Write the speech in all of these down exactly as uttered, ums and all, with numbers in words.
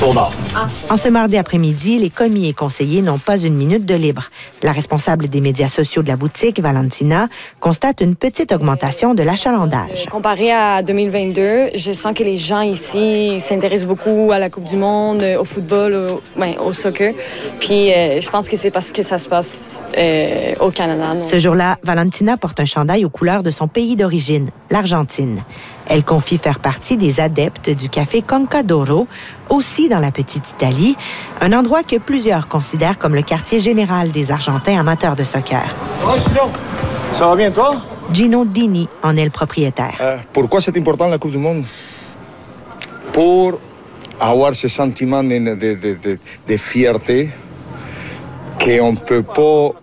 En ce mardi après-midi, les commis et conseillers n'ont pas une minute de libre. La responsable des médias sociaux de la boutique, Valentina, constate une petite augmentation de l'achalandage. Comparé à deux mille vingt-deux, je sens que les gens ici s'intéressent beaucoup à la Coupe du Monde, au football, au, ben, au soccer. Puis euh, je pense que c'est parce que ça se passe euh, au Canada. Donc. Ce jour-là, Valentina porte un chandail aux couleurs de son pays d'origine, l'Argentine. Elle confie faire partie des adeptes du café Conca d'Oro, aussi dans la petite Italie, un endroit que plusieurs considèrent comme le quartier général des Argentins amateurs de soccer. Ça va bien, toi? Gino Dini en est le propriétaire. Euh, pourquoi c'est important la Coupe du Monde? Pour avoir ce sentiment de, de, de, de, de fierté qu'on ne peut pas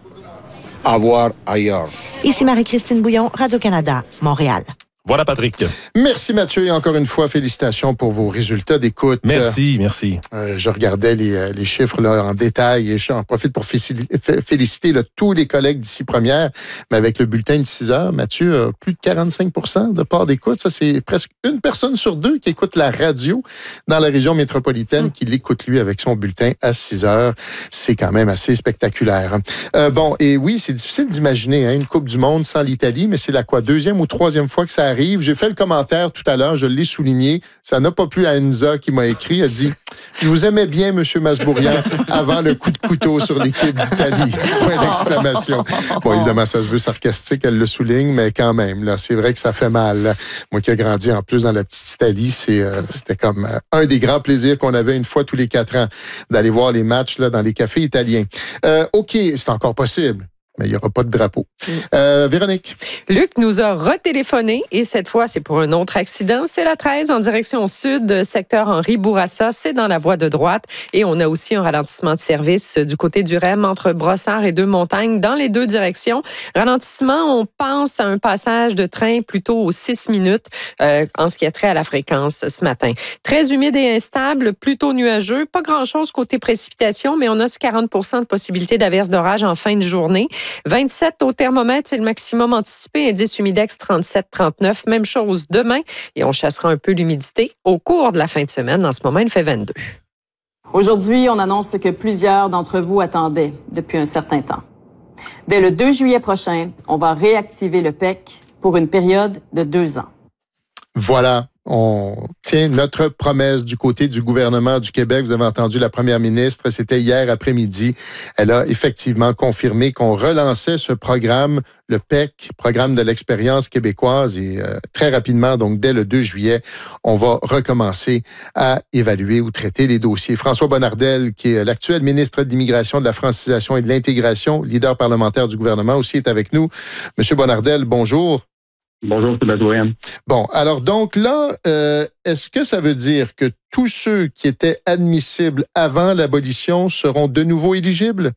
avoir ailleurs. Ici Marie-Christine Bouillon, Radio-Canada, Montréal. Voilà, Patrick. Merci, Mathieu. Et encore une fois, félicitations pour vos résultats d'écoute. Merci, euh, merci. Euh, je regardais les, les chiffres là, en détail et j'en profite pour féliciter là, tous les collègues d'ici Première. Mais avec le bulletin de six heures, Mathieu a plus de quarante-cinq pour cent de part d'écoute. Ça, c'est presque une personne sur deux qui écoute la radio dans la région métropolitaine mmh. qui l'écoute, lui, avec son bulletin à six heures. C'est quand même assez spectaculaire. Euh, bon, et oui, c'est difficile d'imaginer hein, une Coupe du Monde sans l'Italie, mais c'est la quoi, deuxième ou troisième fois que ça arrive. J'ai fait le commentaire tout à l'heure, je l'ai souligné. Ça n'a pas plu à Enza qui m'a écrit. Elle dit « Je vous aimais bien, M. Masbourian, avant le coup de couteau sur l'équipe d'Italie. » Point d'exclamation. Bon, évidemment, ça se veut sarcastique, elle le souligne, mais quand même, là, c'est vrai que ça fait mal. Là. Moi qui ai grandi en plus dans la petite Italie, c'est, euh, c'était comme euh, un des grands plaisirs qu'on avait une fois tous les quatre ans, d'aller voir les matchs là, dans les cafés italiens. Euh, OK, c'est encore possible. Mais il n'y aura pas de drapeau. Euh, Véronique. Luc nous a retéléphoné et cette fois, c'est pour un autre accident. C'est la treize en direction sud, secteur Henri Bourassa. C'est dans la voie de droite. Et on a aussi un ralentissement de service du côté du R E M entre Brossard et Deux-Montagnes dans les deux directions. Ralentissement, on pense à un passage de train plutôt aux six minutes euh, en ce qui a trait à la fréquence ce matin. Très humide et instable, plutôt nuageux. Pas grand-chose côté précipitation, mais on a quarante pour cent de possibilité d'averse d'orage en fin de journée. vingt-sept au thermomètre, c'est le maximum anticipé. Indice humidex trente-sept trente-neuf. Même chose demain. Et on chassera un peu l'humidité au cours de la fin de semaine. En ce moment, il fait vingt-deux. Aujourd'hui, on annonce ce que plusieurs d'entre vous attendaient depuis un certain temps. Dès le deux juillet prochain, on va réactiver le P E C pour une période de deux ans. Voilà. On tient notre promesse du côté du gouvernement du Québec. Vous avez entendu la première ministre, c'était hier après-midi. Elle a effectivement confirmé qu'on relançait ce programme, le P E C, programme de l'expérience québécoise. Et euh, très rapidement, donc dès le deux juillet, on va recommencer à évaluer ou traiter les dossiers. François Bonnardel, qui est l'actuel ministre de l'Immigration, de la Francisation et de l'Intégration, leader parlementaire du gouvernement, aussi est avec nous. Monsieur Bonnardel, bonjour. Bonjour, Sébastien. Bon, alors donc là, euh, est-ce que ça veut dire que tous ceux qui étaient admissibles avant l'abolition seront de nouveau éligibles?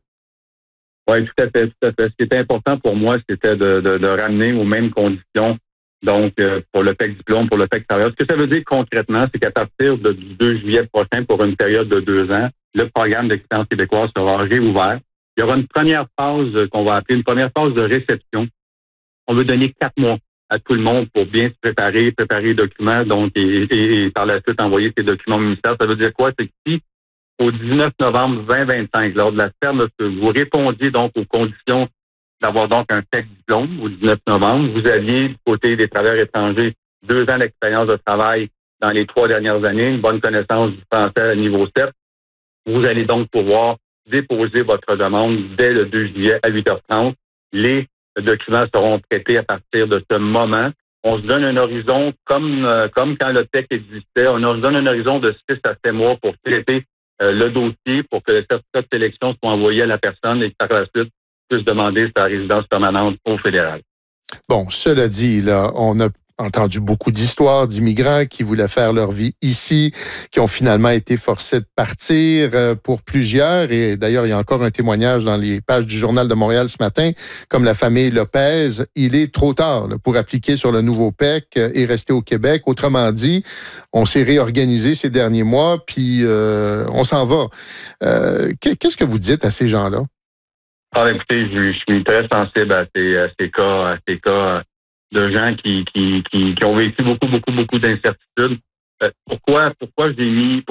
Oui, tout à fait, tout à fait. Ce qui était important pour moi, c'était de, de, de ramener aux mêmes conditions, donc euh, pour le P E C diplôme, pour le P E C travailleur. Ce que ça veut dire concrètement, c'est qu'à partir de, du deux juillet prochain, pour une période de deux ans, le programme d'expérience québécoise sera réouvert. Il y aura une première phase qu'on va appeler une première phase de réception. On veut donner quatre mois à tout le monde pour bien se préparer, préparer les documents, donc et, et, et par la suite envoyer ces documents au ministère. Ça veut dire quoi? C'est que si au dix-neuf novembre vingt vingt-cinq, lors de la ferme, vous répondiez donc aux conditions d'avoir donc un P E C diplôme au dix-neuf novembre, vous aviez du côté des travailleurs étrangers deux ans d'expérience de travail dans les trois dernières années, une bonne connaissance du français à niveau sept. Vous allez donc pouvoir déposer votre demande dès le deux juillet à huit heures trente. Les documents seront traités à partir de ce moment. On se donne un horizon, comme euh, comme quand le P E C existait, on se donne un horizon de six à sept mois pour traiter euh, le dossier, pour que le certificat de sélection soit envoyé à la personne et que par la suite puisse demander sa résidence permanente au fédéral. Bon, cela dit, là, on a entendu beaucoup d'histoires d'immigrants qui voulaient faire leur vie ici, qui ont finalement été forcés de partir euh, pour plusieurs. Et d'ailleurs, il y a encore un témoignage dans les pages du Journal de Montréal ce matin, comme la famille Lopez. Il est trop tard là, pour appliquer sur le nouveau P E C et rester au Québec. Autrement dit, on s'est réorganisé ces derniers mois, puis euh, on s'en va. Euh, qu'est-ce que vous dites à ces gens-là? Ah, écoutez, je, je suis très sensible à ces, à ces cas, à ces cas de gens qui, qui, qui, qui ont vécu beaucoup, beaucoup, beaucoup d'incertitudes. Euh, pourquoi, pourquoi j'ai mis,